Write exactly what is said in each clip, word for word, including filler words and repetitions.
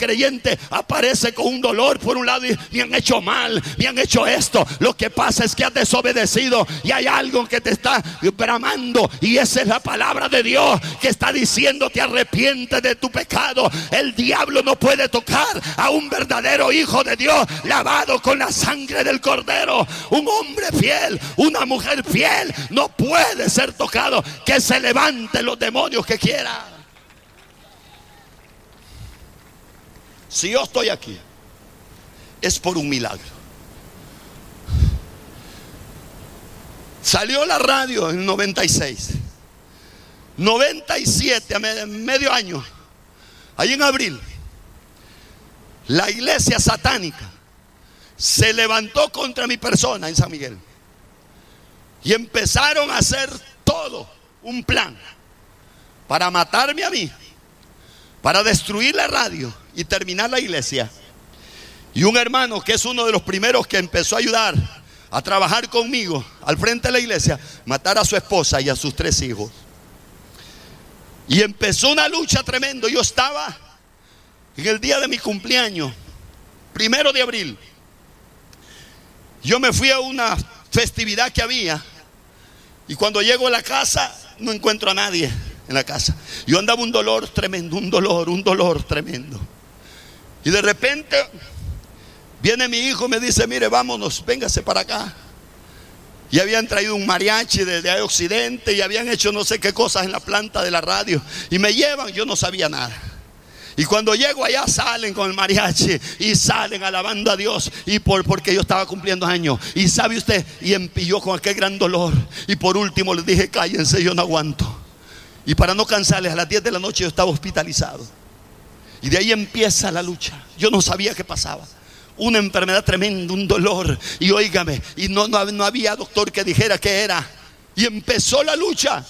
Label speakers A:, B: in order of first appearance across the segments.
A: creyente aparece con un dolor por un lado y me han hecho mal, me han hecho esto. Lo que pasa es que has desobedecido y hay algo que te está bramando, y esa es la palabra de Dios que está diciendo: te arrepientes de tu pecado. El diablo no puede tocar a un verdadero hijo de Dios lavado con la sangre del Cordero. Un hombre fiel, una mujer fiel no puede ser tocado. Que se levanten los demonios que quiera. Si yo estoy aquí es por un milagro. Salió la radio en noventa y seis, noventa y siete, a medio año, ahí en abril, la iglesia satánica se levantó contra mi persona en San Miguel y empezaron a hacer todo un plan para matarme a mí, para destruir la radio y terminar la iglesia. Y un hermano que es uno de los primeros que empezó a ayudar a trabajar conmigo al frente de la iglesia, matar a su esposa y a sus tres hijos. Y empezó una lucha tremenda. Yo estaba en el día de mi cumpleaños, primero de abril. Yo me fui a una festividad que había, y cuando llego a la casa no encuentro a nadie en la casa. Yo andaba un dolor tremendo, un dolor, un dolor tremendo. Y de repente viene mi hijo y me dice: mire, vámonos, véngase para acá. Y habían traído un mariachi de, de Occidente y habían hecho no sé qué cosas en la planta de la radio. Y me llevan, yo no sabía nada. Y cuando llego allá salen con el mariachi y salen alabando a Dios, y por, porque yo estaba cumpliendo años. Y sabe usted, y, en, y yo con aquel gran dolor. Y por último les dije: cállense, yo no aguanto. Y para no cansarles, a las diez de la noche yo estaba hospitalizado. Y de ahí empieza la lucha. Yo no sabía qué pasaba. Una enfermedad tremenda, un dolor. Y óigame, y no, no, no había doctor que dijera qué era. Y empezó la lucha.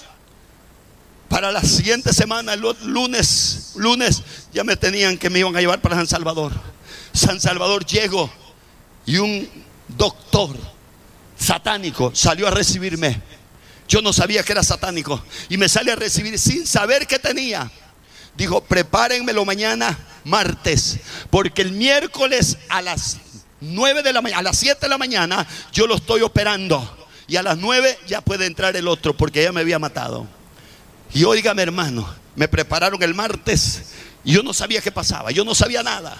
A: Para la siguiente semana, el lunes, lunes, ya me tenían que me iban a llevar para San Salvador. San Salvador llego y un doctor satánico salió a recibirme. Yo no sabía que era satánico y me sale a recibir sin saber qué tenía. Dijo: prepárenmelo mañana martes, porque el miércoles a las nueve de la mañana, a las siete de la mañana yo lo estoy operando, y a las nueve ya puede entrar el otro, porque ya me había matado. Y óigame, hermano, me prepararon el martes y yo no sabía qué pasaba, yo no sabía nada.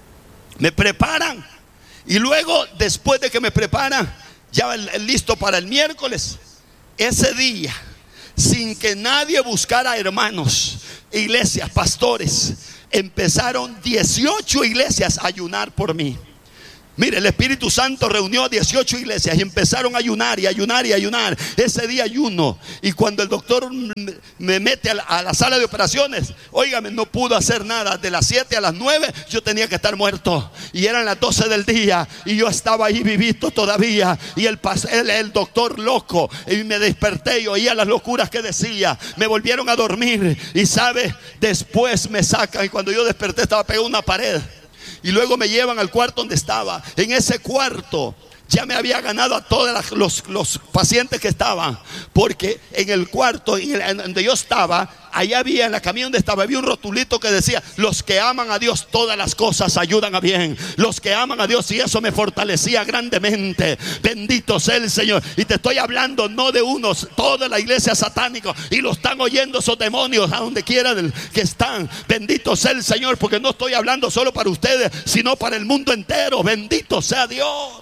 A: Me preparan y luego, después de que me preparan, ya el, el listo para el miércoles, ese día, sin que nadie buscara hermanos, iglesias, pastores, empezaron dieciocho iglesias a ayunar por mí. Mire, el Espíritu Santo reunió a dieciocho iglesias y empezaron a ayunar y ayunar y ayunar. Ese día ayuno. Y cuando el doctor me mete a la, a la sala de operaciones, óigame, no pudo hacer nada. De las siete a las nueve yo tenía que estar muerto. Y eran las doce del día y yo estaba ahí vivito todavía. Y el, el, el doctor loco. Y me desperté y oía las locuras que decía. Me volvieron a dormir. Y sabe, después me sacan. Y cuando yo desperté estaba pegado a una pared. Y luego me llevan al cuarto donde estaba. En ese cuarto ya me había ganado a todos los, los pacientes que estaban, porque en el cuarto en el, en donde yo estaba, allá había, en la camilla donde estaba, había un rotulito que decía: los que aman a Dios, todas las cosas ayudan a bien. Los que aman a Dios, y eso me fortalecía grandemente. Bendito sea el Señor. Y te estoy hablando no de unos, toda la iglesia satánica, y lo están oyendo esos demonios a donde quiera que están. Bendito sea el Señor, porque no estoy hablando solo para ustedes, sino para el mundo entero. Bendito sea Dios.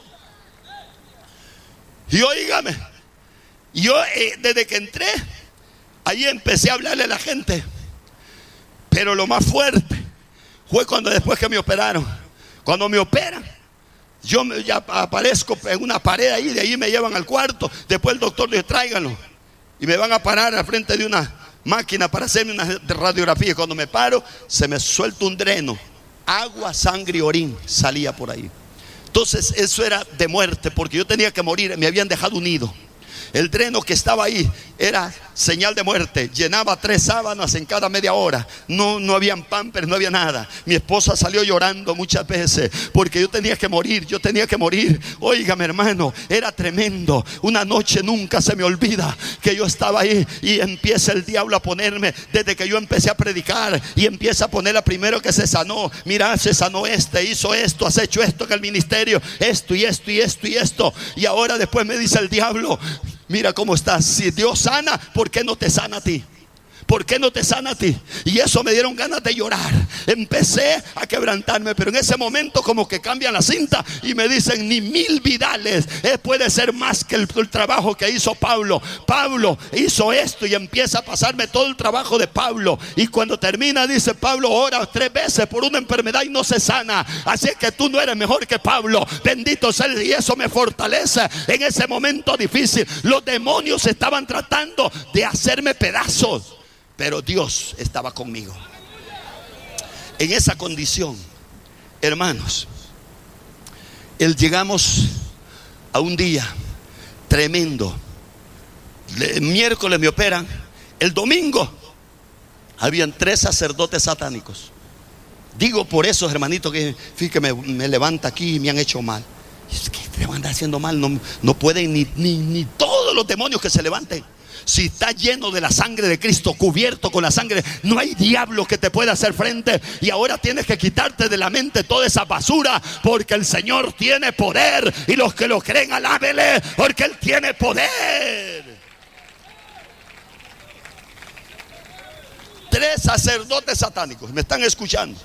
A: Y oígame, yo eh, desde que entré, ahí empecé a hablarle a la gente. Pero lo más fuerte fue cuando después que me operaron. Cuando me operan, yo me, ya aparezco en una pared ahí, de ahí me llevan al cuarto. Después el doctor dice: tráiganlo. Y me van a parar al frente de una máquina para hacerme una radiografía. Y cuando me paro, se me suelta un dreno. Agua, sangre y orín salía por ahí. Entonces eso era de muerte, porque yo tenía que morir. Me habían dejado unido. El dreno que estaba ahí era señal de muerte. Llenaba tres sábanas en cada media hora. No, no habían pampers, no había nada. Mi esposa salió llorando muchas veces porque yo tenía que morir, yo tenía que morir. Óigame, hermano, era tremendo. Una noche nunca se me olvida que yo estaba ahí y empieza el diablo a ponerme, desde que yo empecé a predicar, y empieza a poner a primero que se sanó. Mira, se sanó este, hizo esto, has hecho esto en el ministerio, esto y esto y esto y esto. Y ahora después me dice el diablo: mira cómo estás. Si Dios sana, ¿por qué no te sana a ti? ¿Por qué no te sana a ti? Y eso me dieron ganas de llorar. Empecé a quebrantarme, pero en ese momento como que cambian la cinta y me dicen: ni mil vidales eh, puede ser más que el, el trabajo que hizo Pablo. Pablo hizo esto, y empieza a pasarme todo el trabajo de Pablo. Y cuando termina dice: Pablo ora tres veces por una enfermedad y no se sana, así es que tú no eres mejor que Pablo. Bendito sea Dios. Y eso me fortalece en ese momento difícil. Los demonios estaban tratando de hacerme pedazos, pero Dios estaba conmigo. En esa condición, hermanos, el, llegamos a un día tremendo. El miércoles me operan. El domingo habían tres sacerdotes satánicos. Digo por eso, hermanito, que fíjate, me, me levanta aquí y me han hecho mal. Es que te van a andar haciendo mal. No, no pueden ni, ni, ni todos los demonios que se levanten. Si está lleno de la sangre de Cristo, cubierto con la sangre, no hay diablo que te pueda hacer frente. Y ahora tienes que quitarte de la mente toda esa basura, porque el Señor tiene poder. Y los que lo creen, alábele, porque Él tiene poder. Tres sacerdotes satánicos, ¿me están escuchando?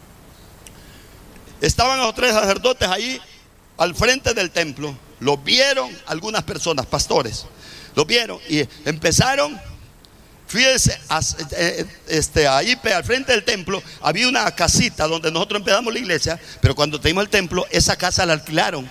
A: Estaban los tres sacerdotes ahí al frente del templo. Los vieron algunas personas, pastores. Lo vieron y empezaron. Fíjense, este, ahí al frente del templo había una casita donde nosotros empezamos la iglesia, pero cuando teníamos el templo, esa casa la alquilaron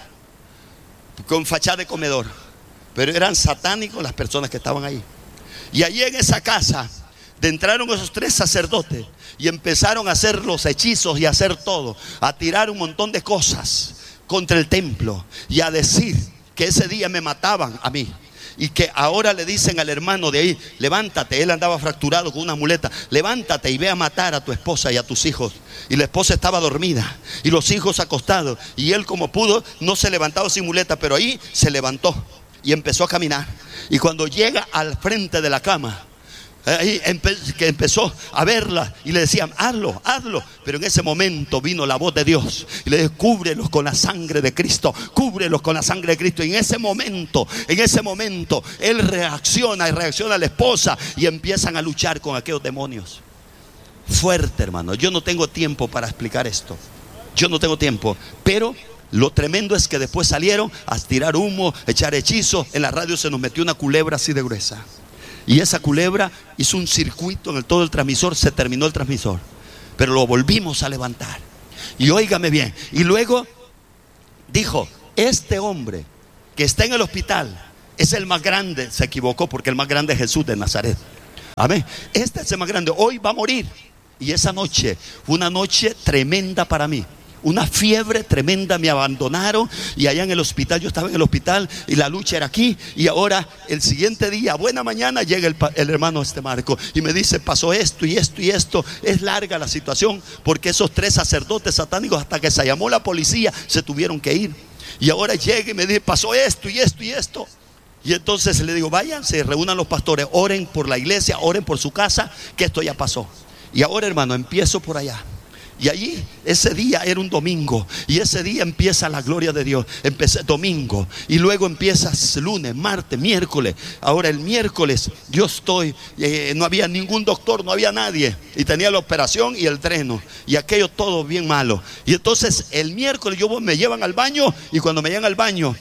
A: con fachada de comedor. Pero eran satánicos las personas que estaban ahí. Y allí en esa casa entraron esos tres sacerdotes y empezaron a hacer los hechizos y a hacer todo, a tirar un montón de cosas contra el templo y a decir que ese día me mataban a mí. Y que ahora le dicen al hermano de ahí: levántate. Él andaba fracturado con una muleta. Levántate y ve a matar a tu esposa y a tus hijos. Y la esposa estaba dormida y los hijos acostados. Y él, como pudo, no se levantaba sin muleta, pero ahí se levantó y empezó a caminar. Y cuando llega al frente de la cama, ahí empe- que empezó a verla y le decían: hazlo, hazlo. Pero en ese momento vino la voz de Dios y le dijo: cúbrelos con la sangre de Cristo, cúbrelos con la sangre de Cristo. Y en ese momento, en ese momento él reacciona y reacciona a la esposa y empiezan a luchar con aquellos demonios. Fuerte, hermano. Yo no tengo tiempo para explicar esto. Yo no tengo tiempo. Pero lo tremendo es que después salieron a tirar humo, a echar hechizos. En la radio se nos metió una culebra así de gruesa. Y esa culebra hizo un circuito en el, todo el transmisor. Se terminó el transmisor, pero lo volvimos a levantar. Y óigame bien. Y luego dijo: este hombre que está en el hospital es el más grande. Se equivocó, porque el más grande es Jesús de Nazaret. Amén. Este es el más grande. Hoy va a morir. Y esa noche fue una noche tremenda para mí. Una fiebre tremenda, me abandonaron. Y allá en el hospital, yo estaba en el hospital y la lucha era aquí. Y ahora el siguiente día, buena mañana, llega el, el hermano este Marco y me dice: pasó esto y esto y esto. Es larga la situación, porque esos tres sacerdotes satánicos, hasta que se llamó la policía, se tuvieron que ir. Y ahora llega y me dice: pasó esto y esto y esto. Y entonces le digo: vayan, se reúnan los pastores, oren por la iglesia, oren por su casa, que esto ya pasó. Y ahora, hermano, empiezo por allá. Y allí, ese día era un domingo. Y ese día empieza la gloria de Dios. Empecé domingo. Y luego empiezas lunes, martes, miércoles. Ahora el miércoles yo estoy, eh, no había ningún doctor, no había nadie. Y tenía la operación y el dreno. Y aquello todo bien malo. Y entonces el miércoles yo me llevan al baño. Y cuando me llevan al baño,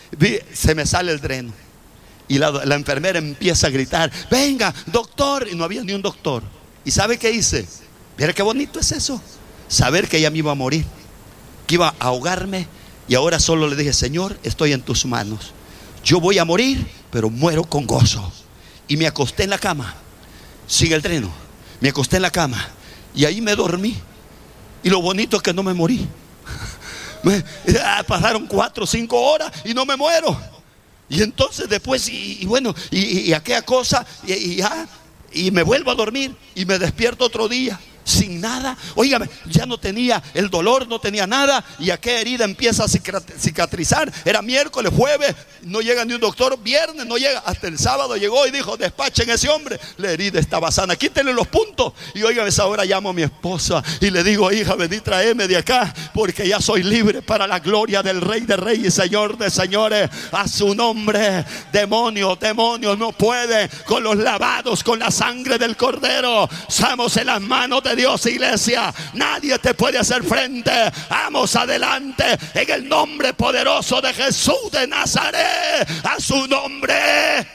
A: se me sale el dreno. Y la, la enfermera empieza a gritar: venga, doctor. Y no había ni un doctor. ¿Y sabe qué hice? Mira qué bonito es eso. Saber que ella me iba a morir, que iba a ahogarme. Y ahora solo le dije: Señor, estoy en tus manos. Yo voy a morir, pero muero con gozo. Y me acosté en la cama, sin el dreno. Me acosté en la cama y ahí me dormí. Y lo bonito es que no me morí. me, Pasaron cuatro o cinco horas y no me muero. Y entonces después, y, y bueno, y, y aquella cosa, y, y ya, y me vuelvo a dormir y me despierto otro día sin nada. Óigame, ya no tenía el dolor, no tenía nada, y aquella herida empieza a cicatrizar. Era miércoles, jueves, no llega ni un doctor. Viernes no llega, hasta el sábado llegó y dijo: despachen a ese hombre, la herida estaba sana, quítenle los puntos. Y óigame, esa hora llamo a mi esposa y le digo: hija, vení, tráeme de acá, porque ya soy libre para la gloria del Rey de Reyes, Señor de Señores. A su nombre. Demonios, demonios no pueden con los lavados con la sangre del Cordero. Estamos en las manos de Dios, iglesia. Nadie te puede hacer frente. Vamos adelante en el nombre poderoso de Jesús de Nazaret. A su nombre.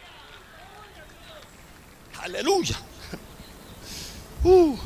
A: Aleluya. Uh,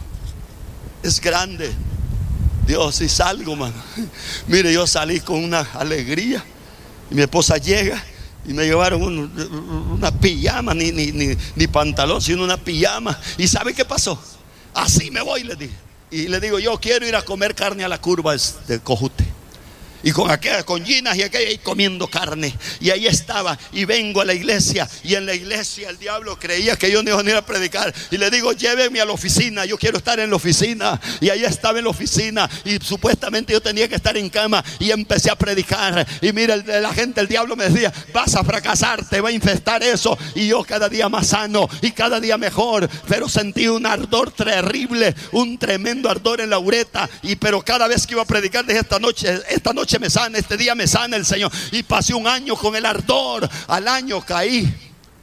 A: es grande Dios. Y salgo, mano. Mire, yo salí con una alegría. Y mi esposa llega y me llevaron un, una pijama, ni, ni, ni, ni pantalón, sino una pijama. ¿Y sabe qué pasó? Así me voy, le dije. Y le digo: yo quiero ir a comer carne a la curva de Cojute. Y con aquella, con Ginas y aquella, y comiendo carne. Y ahí estaba. Y vengo a la iglesia. Y en la iglesia el diablo creía que yo no iba a ir a predicar. Y le digo: llévenme a la oficina. Yo quiero estar en la oficina. Y ahí estaba en la oficina. Y supuestamente yo tenía que estar en cama. Y empecé a predicar. Y mira, la gente, el diablo me decía: vas a fracasar, te va a infestar eso. Y yo cada día más sano y cada día mejor. Pero sentí un ardor terrible, un tremendo ardor en la uretra. Y pero cada vez que iba a predicar, dije: esta noche, esta noche me sana, este día me sana el Señor. Y pasé un año con el ardor. Al año caí.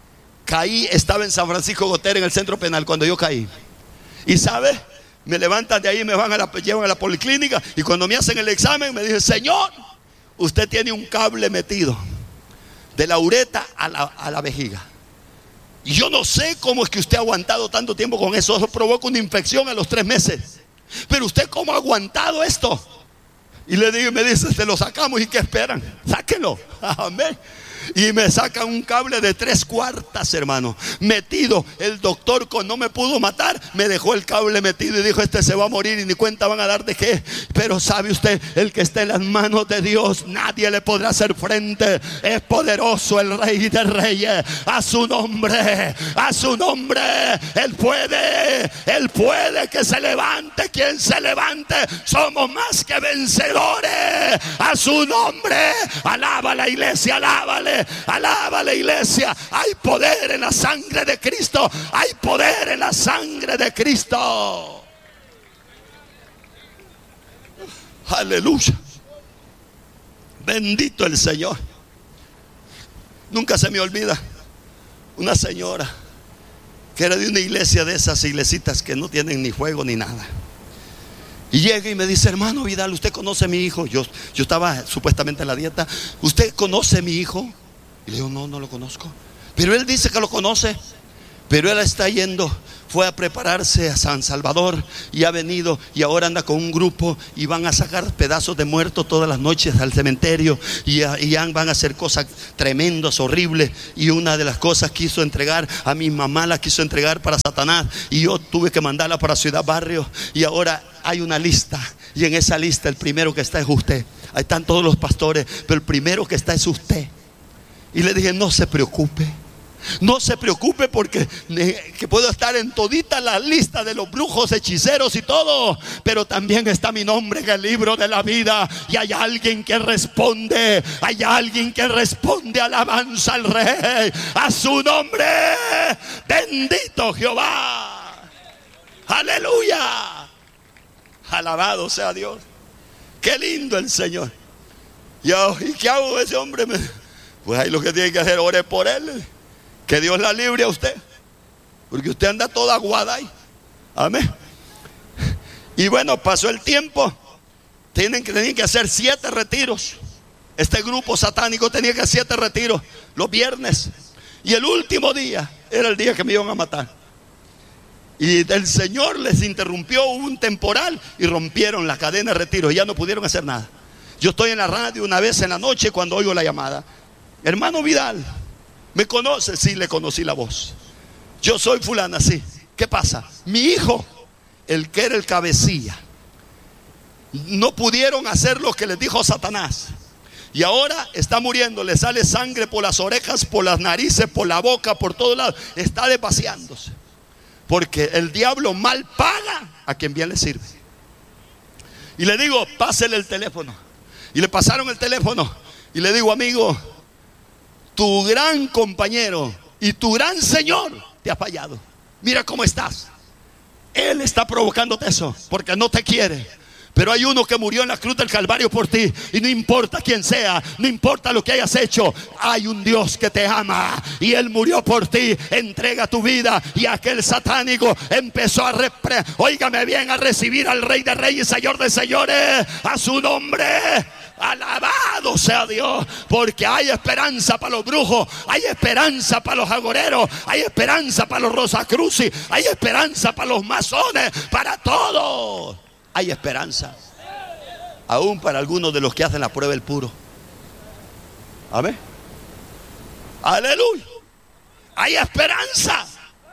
A: Caí, estaba en San Francisco Gotera, en el centro penal, cuando yo caí. Y sabe, me levantan de ahí, me van a la, llevan a la policlínica. Y cuando me hacen el examen, me dicen: señor, usted tiene un cable metido de la uretra a la, a la vejiga. Y yo no sé cómo es que usted ha aguantado tanto tiempo con eso. Eso provoca una infección a los tres meses. Pero usted, ¿cómo ha aguantado esto? Y le digo, y me dice: te lo sacamos. ¿Y qué esperan? Sáquenlo. Amén. Y me sacan un cable de tres cuartas, hermano, metido. El doctor, cuando no me pudo matar, me dejó el cable metido y dijo: este se va a morir y ni cuenta van a dar de qué. Pero sabe usted, el que está en las manos de Dios, nadie le podrá hacer frente. Es poderoso el Rey de Reyes. A su nombre, a su nombre. Él puede, Él puede. Que se levante quien se levante. Somos más que vencedores. A su nombre. Alaba la iglesia, alábale. Alaba la iglesia. Hay poder en la sangre de Cristo. Hay poder en la sangre de Cristo. Aleluya. Bendito el Señor. Nunca se me olvida una señora que era de una iglesia, de esas iglesitas que no tienen ni fuego ni nada. Y llega y me dice: hermano Vidal, ¿usted conoce a mi hijo? Yo, yo estaba supuestamente en la dieta. ¿Usted conoce a mi hijo? Y le digo: no, no lo conozco. Pero él dice que lo conoce. Pero él está yendo, fue a prepararse a San Salvador y ha venido y ahora anda con un grupo y van a sacar pedazos de muertos todas las noches al cementerio y, y van a hacer cosas tremendas, horribles. Y una de las cosas quiso entregar a mi mamá, la quiso entregar para Satanás y yo tuve que mandarla para Ciudad Barrio. Y ahora hay una lista y en esa lista el primero que está es usted. Ahí están todos los pastores, pero el primero que está es usted. Y le dije: no se preocupe. No se preocupe, porque que puedo estar en todita la lista de los brujos, hechiceros y todo, pero también está mi nombre en el libro de la vida. Y hay alguien que responde. Hay alguien que responde. Alabanza al Rey. A su nombre. Bendito Jehová. Aleluya. Alabado sea Dios. Qué lindo el Señor. Yo, ¿y qué hago ese hombre? Pues ahí lo que tiene que hacer, ore por él. Que Dios la libre a usted, porque usted anda toda aguada ahí. Amén. Y bueno, pasó el tiempo. Tienen que, tenían que hacer siete retiros. Este grupo satánico tenía que hacer siete retiros los viernes. Y el último día era el día que me iban a matar. Y el Señor les interrumpió, hubo un temporal y rompieron la cadena de retiro. Y ya no pudieron hacer nada. Yo estoy en la radio una vez en la noche cuando oigo la llamada: hermano Vidal, ¿me conoce? Sí, le conocí la voz. Yo soy fulana, sí. ¿Qué pasa? Mi hijo, el que era el cabecilla, no pudieron hacer lo que les dijo Satanás. Y ahora está muriendo, le sale sangre por las orejas, por las narices, por la boca, por todos lados. Está desvaciándose. Porque el diablo mal paga a quien bien le sirve. Y le digo, pásele el teléfono. Y le pasaron el teléfono. Y le digo, amigo, tu gran compañero y tu gran Señor te ha fallado. Mira cómo estás. Él está provocándote eso porque no te quiere. Pero hay uno que murió en la cruz del Calvario por ti. Y no importa quién sea, no importa lo que hayas hecho, hay un Dios que te ama. Y Él murió por ti. Entrega tu vida. Y aquel satánico empezó a repre, óigame bien, a recibir al Rey de Reyes, Señor de Señores. A su nombre. Alabado sea Dios. Porque hay esperanza para los brujos. Hay esperanza para los agoreros. Hay esperanza para los rosacrucis. Hay esperanza para los masones. Para todos hay esperanza. Aún para algunos de los que hacen la prueba del puro. Amén. Aleluya. Hay esperanza.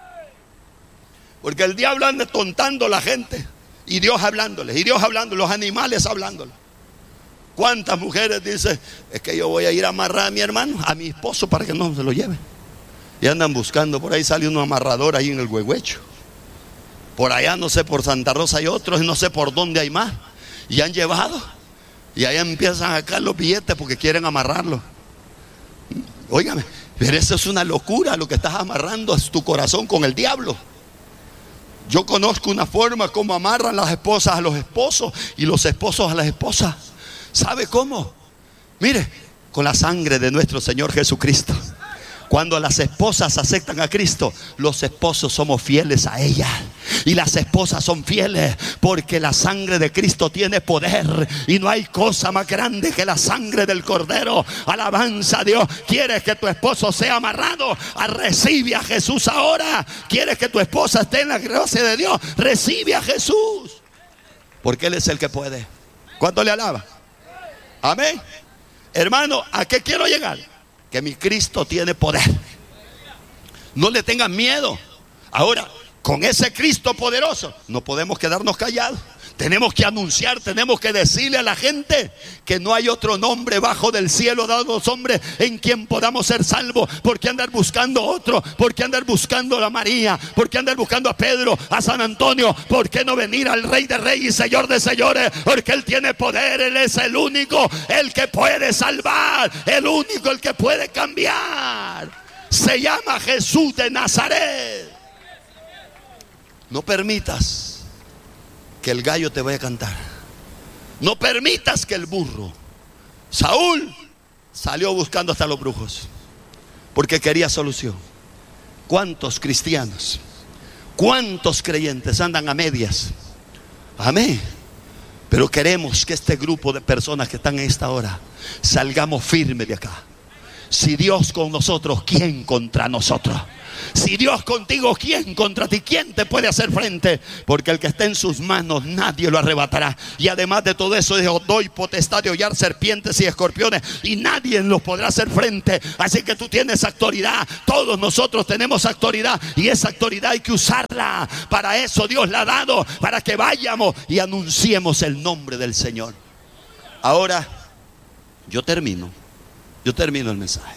A: Porque el diablo anda tontando a la gente. Y Dios hablándoles. Y Dios hablando. Los animales hablándoles. ¿Cuántas mujeres dicen? Es que yo voy a ir a amarrar a mi hermano, a mi esposo, para que no se lo lleve. Y andan buscando. Por ahí sale un amarrador ahí en el Huehuecho. Por allá no sé, por Santa Rosa hay otros. Y no sé por dónde hay más. Y han llevado. Y ahí empiezan a sacar los billetes porque quieren amarrarlo. Óigame, pero eso es una locura. Lo que estás amarrando es tu corazón con el diablo. Yo conozco una forma como amarran las esposas a los esposos y los esposos a las esposas. ¿Sabe cómo? Mire, con la sangre de nuestro Señor Jesucristo. Cuando las esposas aceptan a Cristo, los esposos somos fieles a ella. Y las esposas son fieles porque la sangre de Cristo tiene poder. Y no hay cosa más grande que la sangre del Cordero. Alabanza a Dios. ¿Quieres que tu esposo sea amarrado? Recibe a Jesús ahora. ¿Quieres que tu esposa esté en la gracia de Dios? Recibe a Jesús. Porque Él es el que puede. ¿Cuánto le alaba? Amén. Hermano, ¿a qué quiero llegar? Que mi Cristo tiene poder. No le tengan miedo. Ahora, con ese Cristo poderoso, no podemos quedarnos callados. Tenemos que anunciar, tenemos que decirle a la gente que no hay otro nombre bajo del cielo dado a los hombres en quien podamos ser salvos. ¿Por qué andar buscando otro? ¿Por qué andar buscando a María? ¿Por qué andar buscando a Pedro, a San Antonio? ¿Por qué no venir al Rey de Reyes y Señor de Señores? Porque Él tiene poder, Él es el único, el que puede salvar, el único, el que puede cambiar. Se llama Jesús de Nazaret. No permitas que el gallo te vaya a cantar. No permitas que el burro. Saúl salió buscando hasta los brujos porque quería solución. ¿Cuántos cristianos, cuántos creyentes andan a medias? Amén. Pero queremos que este grupo de personas que están en esta hora salgamos firmes de acá. Si Dios con nosotros, ¿quién contra nosotros? Si Dios contigo, ¿quién contra ti? ¿Quién te puede hacer frente? Porque el que está en sus manos, nadie lo arrebatará. Y además de todo eso, dijo, doy potestad de hollar serpientes y escorpiones, y nadie los podrá hacer frente. Así que tú tienes autoridad. Todos nosotros tenemos autoridad. Y esa autoridad hay que usarla. Para eso Dios la ha dado. Para que vayamos y anunciemos el nombre del Señor. Ahora, yo termino. Yo termino el mensaje.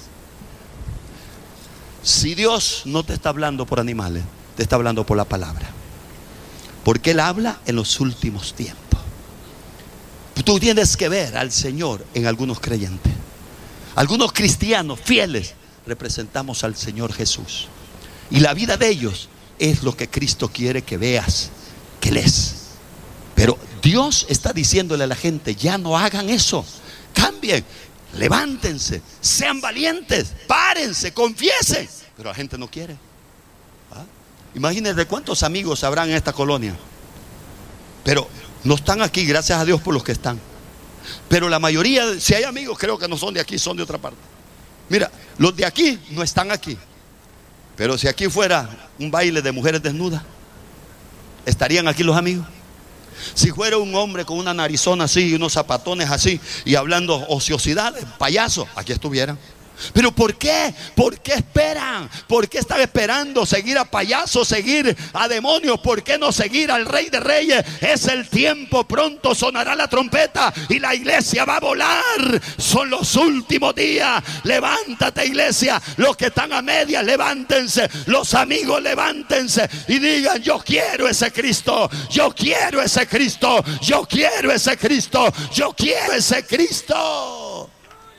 A: Si Dios no te está hablando por animales, te está hablando por la palabra. Porque Él habla en los últimos tiempos. Tú tienes que ver al Señor en algunos creyentes. Algunos cristianos fieles representamos al Señor Jesús. Y la vida de ellos es lo que Cristo quiere que veas, que lees. Pero Dios está diciéndole a la gente, ya no hagan eso. Cambien. Levántense, sean valientes, párense, confiesen. Pero la gente no quiere. ¿Ah? Imagínense cuántos amigos habrán en esta colonia. Pero no están aquí, gracias a Dios por los que están. Pero la mayoría, si hay amigos, creo que no son de aquí, son de otra parte. Mira, los de aquí no están aquí. Pero si aquí fuera un baile de mujeres desnudas, ¿estarían aquí los amigos? Si fuera un hombre con una narizona así y unos zapatones así y hablando ociosidades, payasos, aquí estuvieran. ¿Pero por qué? ¿Por qué esperan? ¿Por qué están esperando seguir a payasos, seguir a demonios? ¿Por qué no seguir al Rey de Reyes? Es el tiempo, pronto sonará la trompeta y la iglesia va a volar. Son los últimos días. Levántate, iglesia. Los que están a medias, levántense. Los amigos, levántense y digan: yo quiero ese Cristo, yo quiero ese Cristo, yo quiero ese Cristo, yo quiero ese Cristo.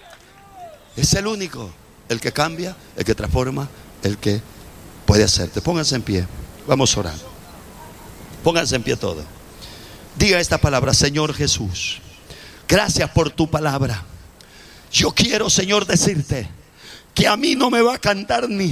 A: Es el único, el que cambia, el que transforma, el que puede hacerte. Pónganse en pie, vamos a orar. Pónganse en pie todos. Diga esta palabra: Señor Jesús, gracias por tu palabra. Yo quiero, Señor, decirte que a mí no me va a cantar ni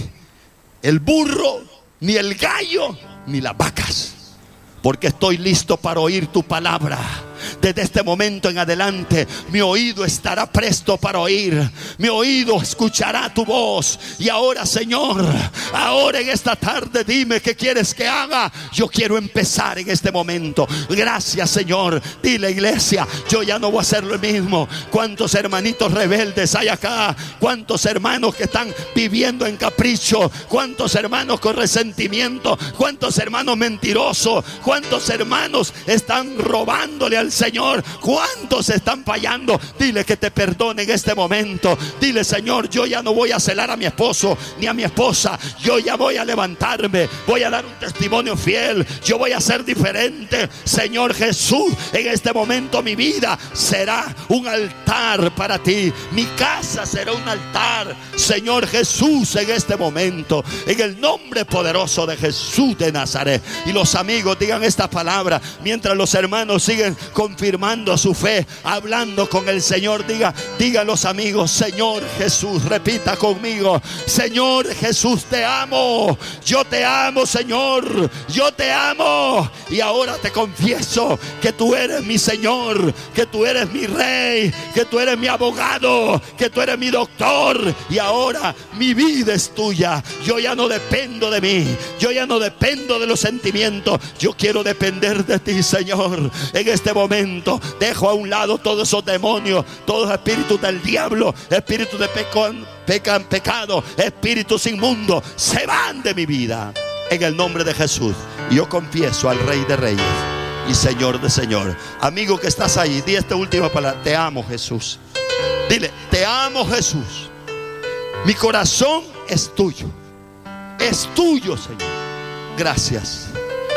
A: el burro, ni el gallo, ni las vacas, porque estoy listo para oír tu palabra. Desde este momento en adelante, mi oído estará presto para oír. Mi oído escuchará tu voz. Y ahora, Señor, ahora en esta tarde, dime qué quieres que haga. Yo quiero empezar en este momento. Gracias, Señor. Dile, iglesia, yo ya no voy a hacer lo mismo. ¿Cuántos hermanitos rebeldes hay acá? ¿Cuántos hermanos que están viviendo en capricho? ¿Cuántos hermanos con resentimiento? ¿Cuántos hermanos mentirosos? ¿Cuántos hermanos están robándole al Señor? ¿Cuántos están fallando? Dile que te perdone en este momento. Dile: Señor, yo ya no voy a celar a mi esposo ni a mi esposa. Yo ya voy a levantarme, voy a dar un testimonio fiel. Yo voy a ser diferente. Señor Jesús, en este momento mi vida será un altar para ti. Mi casa será un altar, Señor Jesús, en este momento, en el nombre poderoso de Jesús de Nazaret. Y los amigos digan esta palabra mientras los hermanos siguen confirmando su fe, hablando con el Señor. Diga, digan los amigos: Señor Jesús, repita conmigo: Señor Jesús, te amo. Yo te amo, Señor. Yo te amo. Y ahora te confieso que tú eres mi Señor, que tú eres mi Rey, que tú eres mi abogado, que tú eres mi doctor. Y ahora mi vida es tuya. Yo ya no dependo de mí. Yo ya no dependo de los sentimientos. Yo quiero depender de ti, Señor. En este momento dejo a un lado todos esos demonios, todos los espíritus del diablo, espíritus de pecón, pecan, pecado, espíritus inmundos, se van de mi vida en el nombre de Jesús. Y yo confieso al Rey de Reyes y Señor de Señor. Amigo que estás ahí, di esta última palabra: te amo, Jesús. Dile: te amo, Jesús. Mi corazón es tuyo. Es tuyo, Señor. Gracias.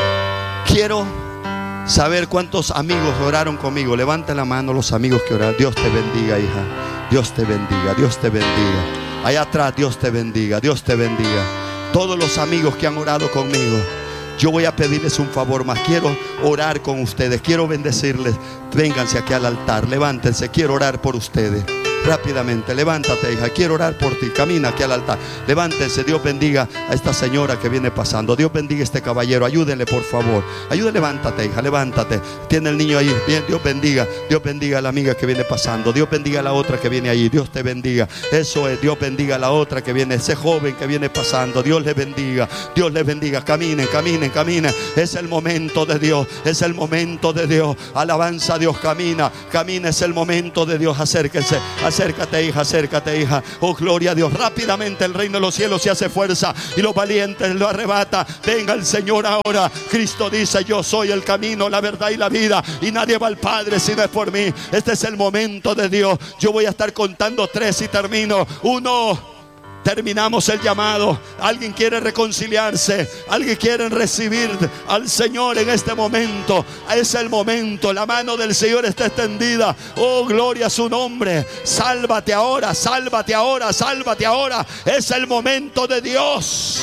A: Quiero saber cuántos amigos oraron conmigo. Levanta la mano los amigos que oraron. Dios te bendiga, hija. Dios te bendiga, Dios te bendiga. Allá atrás, Dios te bendiga, Dios te bendiga. Todos los amigos que han orado conmigo, yo voy a pedirles un favor más. Quiero orar con ustedes, quiero bendecirles. Vénganse aquí al altar, levántense, quiero orar por ustedes. Rápidamente, levántate, hija, quiero orar por ti. Camina aquí al altar, levántense. Dios bendiga a esta señora que viene pasando. Dios bendiga a este caballero, ayúdenle por favor. Ayúdenle, levántate, hija, levántate. Tiene el niño ahí, bien, Dios bendiga. Dios bendiga a la amiga que viene pasando. Dios bendiga a la otra que viene ahí. Dios te bendiga. Eso es, Dios bendiga a la otra que viene, ese joven que viene pasando. Dios le bendiga, Dios les bendiga. Caminen, caminen, caminen. Es el momento de Dios, es el momento de Dios. Alabanza a Dios, camina, camina, es el momento de Dios. Acérquense. Acércate, hija, acércate, hija. Oh, gloria a Dios. Rápidamente el reino de los cielos se hace fuerza y los valientes lo arrebata. Venga el Señor ahora. Cristo dice: yo soy el camino, la verdad y la vida, y nadie va al Padre si no es por mí. Este es el momento de Dios. Yo voy a estar contando tres y termino. Uno. Terminamos el llamado. Alguien quiere reconciliarse, alguien quiere recibir al Señor en este momento. Es el momento, la mano del Señor está extendida. Oh, gloria a su nombre. Sálvate ahora, sálvate ahora, sálvate ahora. Es el momento de Dios.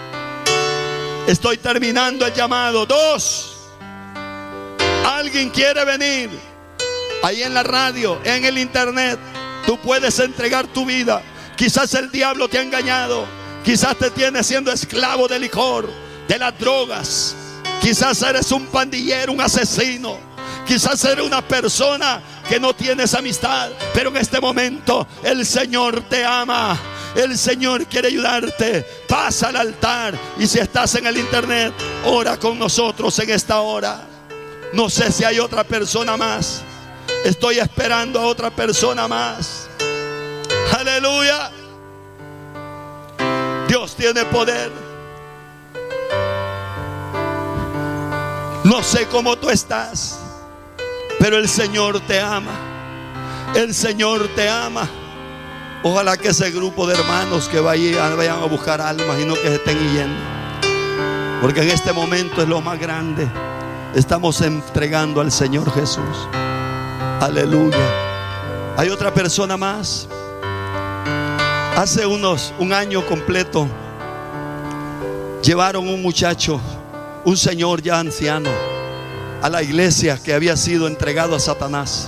A: Estoy terminando el llamado. Dos. Alguien quiere venir. Ahí en la radio, en el internet, tú puedes entregar tu vida. Quizás el diablo te ha engañado. Quizás te tiene siendo esclavo del licor, de las drogas. Quizás eres un pandillero, un asesino. Quizás eres una persona que no tienes amistad. Pero en este momento el Señor te ama. El Señor quiere ayudarte. Pasa al altar. Y si estás en el internet, ora con nosotros en esta hora. No sé si hay otra persona más. Estoy esperando a otra persona más. Aleluya. Dios tiene poder. No sé cómo tú estás, pero el Señor te ama. El Señor te ama. Ojalá que ese grupo de hermanos que vayan, vayan a buscar almas y no que se estén yendo, porque en este momento es lo más grande. Estamos entregando al Señor Jesús. Aleluya. Hay otra persona más. Hace unos un año completo llevaron un muchacho, un señor ya anciano, a la iglesia que había sido entregado a Satanás.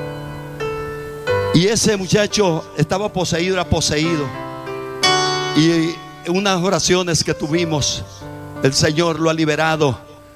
A: Y ese muchacho estaba poseído, era poseído. Y en unas oraciones que tuvimos, el Señor lo ha liberado.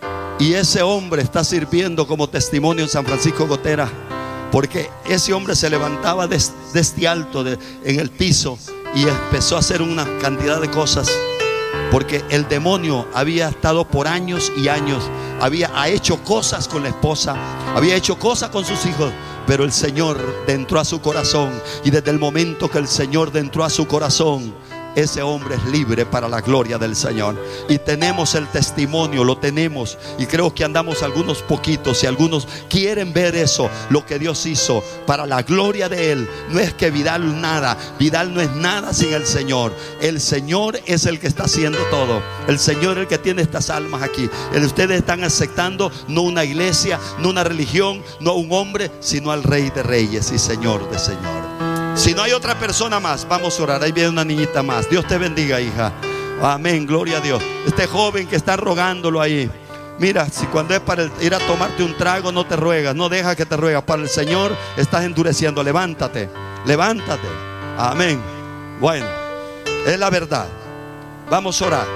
A: Y ese hombre está sirviendo como testimonio en San Francisco Gotera, porque ese hombre se levantaba de, de este alto de, en el piso, y empezó a hacer una cantidad de cosas, porque el demonio había estado por años y años, había ha hecho cosas con la esposa, había hecho cosas con sus hijos, pero el Señor entró a su corazón. Y desde el momento que el Señor entró a su corazón, ese hombre es libre para la gloria del Señor. Y tenemos el testimonio, lo tenemos. Y creo que andamos algunos poquitos, y algunos quieren ver eso, lo que Dios hizo para la gloria de Él. No es que Vidal nada, Vidal no es nada sin el Señor. El Señor es el que está haciendo todo. El Señor es el que tiene estas almas aquí. Ustedes están aceptando no una iglesia, no una religión, no un hombre, sino al Rey de Reyes y Señor de Señores. Si no hay otra persona más, vamos a orar. Ahí viene una niñita más. Dios te bendiga, hija. Amén, gloria a Dios. Este joven que está rogándolo ahí, mira, si cuando es para ir a tomarte un trago no te ruegas, no deja que te ruegas. Para el Señor estás endureciendo. Levántate, levántate. Amén. Bueno, es la verdad. Vamos a orar.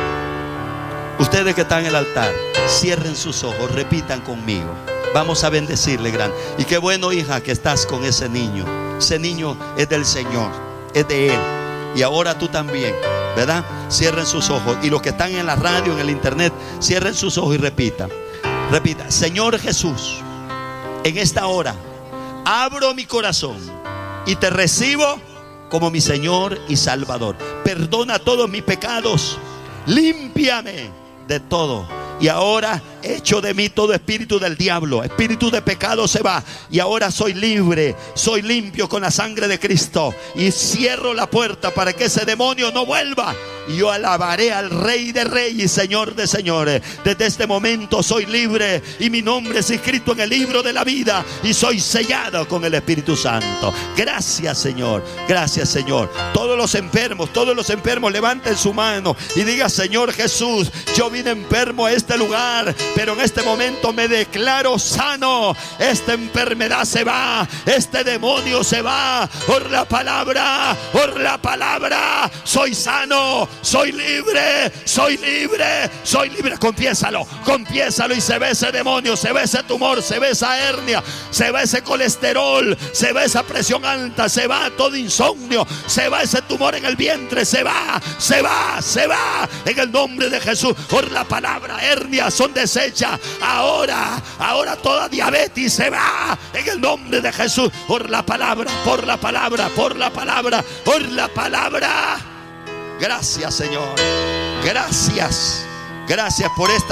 A: Ustedes que están en el altar, cierren sus ojos, repitan conmigo. Vamos a bendecirle, gran. Y qué bueno, hija, que estás con ese niño. Ese niño es del Señor, es de Él. Y ahora tú también, ¿verdad? Cierren sus ojos. Y los que están en la radio, en el internet, cierren sus ojos y repitan. Repita: Señor Jesús, en esta hora abro mi corazón y te recibo como mi Señor y Salvador. Perdona todos mis pecados, límpiame de todo. Y ahora echo de mí todo espíritu del diablo, espíritu de pecado se va. Y ahora soy libre, soy limpio con la sangre de Cristo. Y cierro la puerta para que ese demonio no vuelva. Y yo alabaré al Rey de Reyes y Señor de Señores. Desde este momento soy libre y mi nombre es escrito en el libro de la vida. Y soy sellado con el Espíritu Santo. Gracias, Señor, gracias, Señor. Todos los enfermos, todos los enfermos levanten su mano y diga: Señor Jesús, yo vine enfermo a este lugar, pero en este momento me declaro sano. Esta enfermedad se va, este demonio se va. Por la palabra, por la palabra, soy sano, soy libre, soy libre, soy libre. Confiésalo, confiésalo y se ve ese demonio, se ve ese tumor, se ve esa hernia, se ve ese colesterol, se ve esa presión alta, se va todo insomnio, se va ese tumor en el vientre, se va, se va, se va en el nombre de Jesús. Por la palabra, hernias son desechas. Ahora, ahora toda diabetes se va en el nombre de Jesús. Por la palabra, por la palabra, por la palabra, por la palabra. Gracias, Señor. Gracias. Gracias por esta